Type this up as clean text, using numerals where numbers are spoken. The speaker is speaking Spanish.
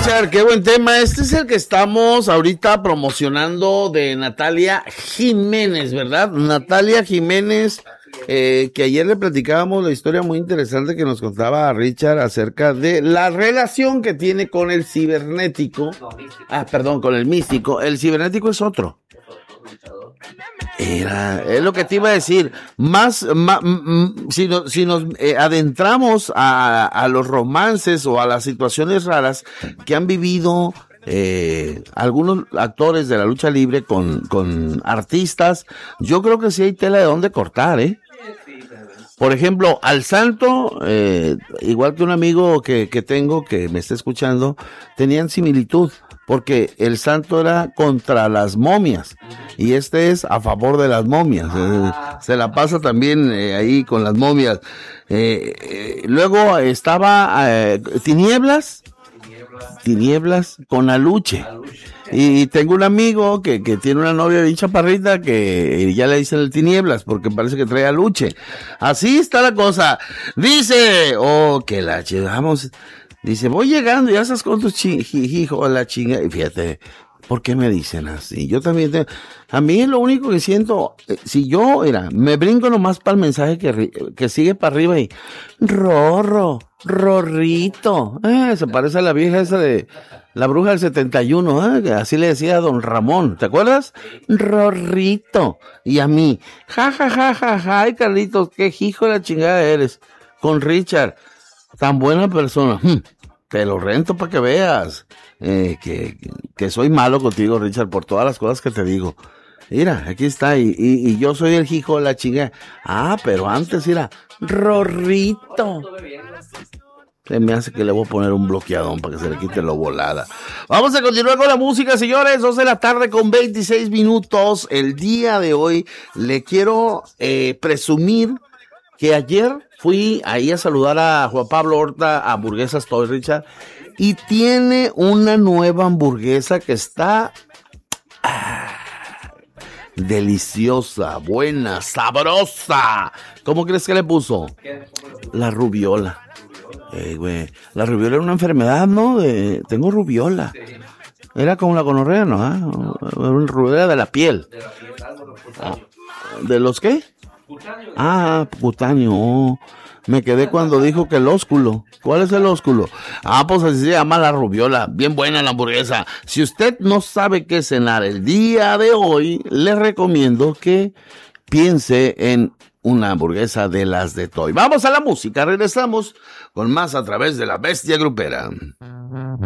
Richard, qué buen tema. Este es el que estamos ahorita promocionando de Natalia Jiménez, ¿verdad? Natalia Jiménez, que ayer le platicábamos la historia muy interesante que nos contaba Richard acerca de la relación que tiene con el cibernético. Con el místico. El cibernético es otro. Es lo que te iba a decir. Si nos adentramos a los romances o a las situaciones raras que han vivido algunos actores de la lucha libre con artistas, yo creo que sí hay tela de dónde cortar, Por ejemplo, al Santo, igual que un amigo que tengo que me está escuchando, tenían similitud, porque el Santo era contra las momias y este es a favor de las momias. Se la pasa también ahí con las momias. Luego estaba Tinieblas con Aluche. Y tengo un amigo que tiene una novia bien chaparrita que ya le dicen el Tinieblas porque parece que trae Aluche. Así está la cosa. Dice, que la llevamos. Dice, voy llegando, ya estás con tus hijo, la chinga. Y fíjate, ¿por qué me dicen así? Yo también a mí es lo único que siento, si yo, me brinco nomás para el mensaje que sigue para arriba y, Rorrito, se parece a la vieja esa de la bruja del 71, que así le decía a don Ramón, ¿te acuerdas? Rorrito, y a mí, ay Carlitos, qué hijo de la chingada eres, con Richard, tan buena persona, te lo rento para que veas, que soy malo contigo, Richard, por todas las cosas que te digo. Mira, aquí está, y yo soy el hijo de la chingada. Pero antes era Rorrito. Se me hace que le voy a poner un bloqueadón para que se le quite lo volada. Vamos a continuar con la música, señores. 2 de la tarde con 26 minutos. El día de hoy le quiero presumir que ayer fui ahí a saludar a Juan Pablo Horta a Hamburguesas Toy, Richard, y tiene una nueva hamburguesa que está deliciosa, buena, sabrosa. ¿Cómo crees que le puso? La rubiola. Güey, la rubiola era una enfermedad, ¿no? Tengo rubiola. Era como la gonorrea, ¿no? Una rubiola de la piel. ¿De los qué? Cutáneo. Me quedé cuando dijo que el ósculo. ¿Cuál es el ósculo? Pues así se llama la rubiola. Bien buena la hamburguesa. Si usted no sabe qué cenar el día de hoy, le recomiendo que piense en una hamburguesa de las de Toy. Vamos a la música. Regresamos con más a través de La Bestia Grupera.